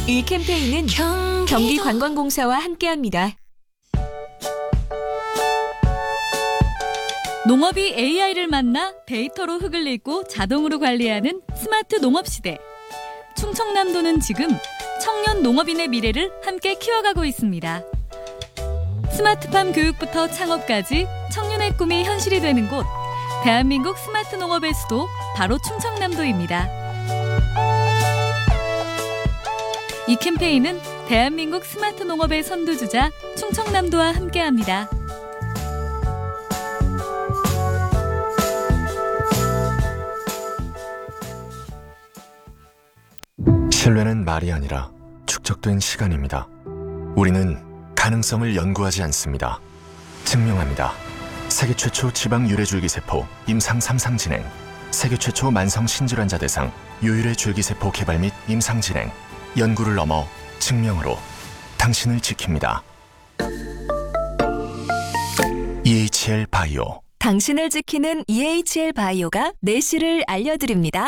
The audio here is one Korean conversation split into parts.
이 캠페인은 경기관광공사와 함께합니다. 농업이 AI를 만나 데이터로 흙을 읽고 자동으로 관리하는 스마트 농업 시대. 충청남도는 지금 청년 농업인의 미래를 함께 키워가고 있습니다. 스마트팜 교육부터 창업까지 청년의 꿈이 현실이 되는 곳, 대한민국 스마트 농업의 수도 바로 충청남도입니다. 이 캠페인은 대한민국 스마트 농업의 선두주자 충청남도와 함께합니다. 신뢰는 말이 아니라 축적된 시간입니다. 우리는 가능성을 연구하지 않습니다. 증명합니다. 세계 최초 지방 유래줄기세포 임상 3상 진행, 세계 최초 만성 신질환자 대상 유일의 줄기세포 개발 및 임상 진행, 연구를 넘어 증명으로 당신을 지킵니다. EHL 바이오. 당신을 지키는 EHL 바이오가 내실을 알려드립니다.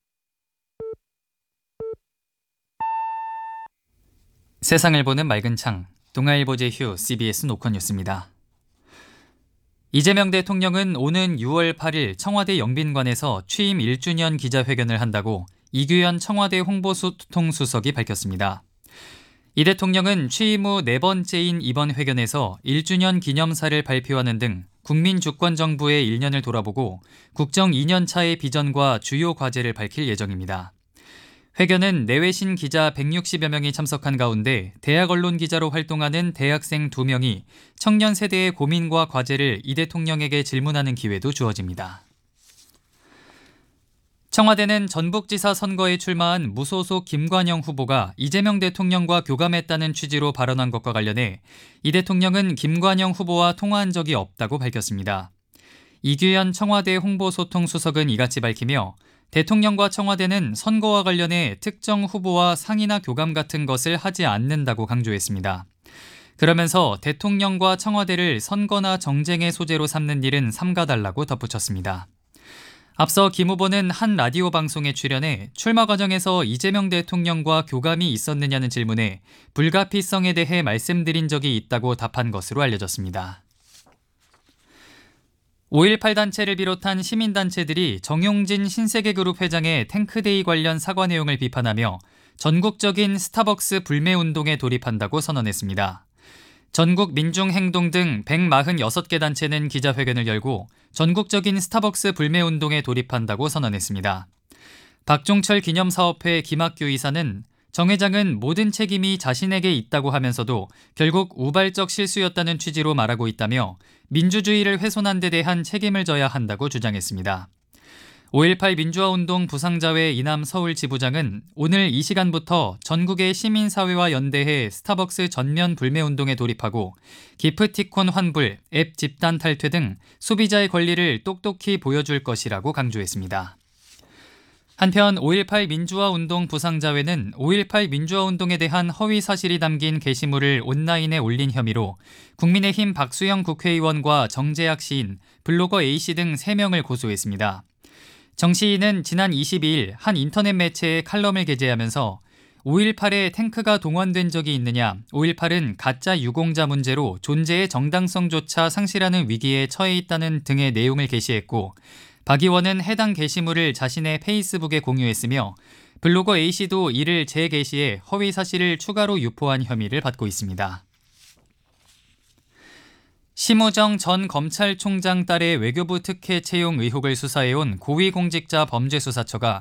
세상을 보는 맑은 창, 동아일보 제휴 CBS 노컷 뉴스입니다. 이재명 대통령은 오는 6월 8일 청와대 영빈관에서 취임 1주년 기자회견을 한다고 이규현 청와대 홍보소통수석이 밝혔습니다. 이 대통령은 취임 후 네 번째인 이번 회견에서 1주년 기념사를 발표하는 등 국민 주권 정부의 1년을 돌아보고 국정 2년차의 비전과 주요 과제를 밝힐 예정입니다. 회견은 내외신 기자 160여 명이 참석한 가운데 대학 언론 기자로 활동하는 대학생 2명이 청년 세대의 고민과 과제를 이 대통령에게 질문하는 기회도 주어집니다. 청와대는 전북지사 선거에 출마한 무소속 김관영 후보가 이재명 대통령과 교감했다는 취지로 발언한 것과 관련해 이 대통령은 김관영 후보와 통화한 적이 없다고 밝혔습니다. 이규현 청와대 홍보소통수석은 이같이 밝히며 대통령과 청와대는 선거와 관련해 특정 후보와 상의나 교감 같은 것을 하지 않는다고 강조했습니다. 그러면서 대통령과 청와대를 선거나 정쟁의 소재로 삼는 일은 삼가달라고 덧붙였습니다. 앞서 김 후보는 한 라디오 방송에 출연해 출마 과정에서 이재명 대통령과 교감이 있었느냐는 질문에 불가피성에 대해 말씀드린 적이 있다고 답한 것으로 알려졌습니다. 5.18 단체를 비롯한 시민단체들이 정용진 신세계그룹 회장의 탱크데이 관련 사과 내용을 비판하며 전국적인 스타벅스 불매운동에 돌입한다고 선언했습니다. 전국 민중행동 등 146개 단체는 기자회견을 열고 전국적인 스타벅스 불매운동에 돌입한다고 선언했습니다. 박종철 기념사업회 김학규 이사는 정 회장은 모든 책임이 자신에게 있다고 하면서도 결국 우발적 실수였다는 취지로 말하고 있다며 민주주의를 훼손한 데 대한 책임을 져야 한다고 주장했습니다. 5.18 민주화운동 부상자회 이남 서울 지부장은 오늘 이 시간부터 전국의 시민사회와 연대해 스타벅스 전면 불매운동에 돌입하고 기프티콘 환불, 앱 집단 탈퇴 등 소비자의 권리를 똑똑히 보여줄 것이라고 강조했습니다. 한편 5.18 민주화운동 부상자회는 5.18 민주화운동에 대한 허위 사실이 담긴 게시물을 온라인에 올린 혐의로 국민의힘 박수영 국회의원과 정재학 시인, 블로거 A씨 등 3명을 고소했습니다. 정 시인은 지난 22일 한 인터넷 매체에 칼럼을 게재하면서 5.18에 탱크가 동원된 적이 있느냐, 5.18은 가짜 유공자 문제로 존재의 정당성조차 상실하는 위기에 처해 있다는 등의 내용을 게시했고 박 의원은 해당 게시물을 자신의 페이스북에 공유했으며 블로거 A씨도 이를 재게시해 허위 사실을 추가로 유포한 혐의를 받고 있습니다. 심우정 전 검찰총장 딸의 외교부 특혜 채용 의혹을 수사해온 고위공직자 범죄수사처가